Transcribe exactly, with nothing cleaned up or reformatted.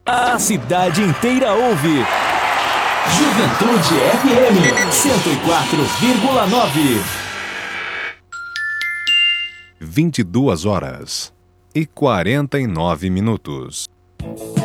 A cidade inteira ouve. Juventude F M cento e quatro vírgula nove. vinte e duas horas e quarenta e nove minutos.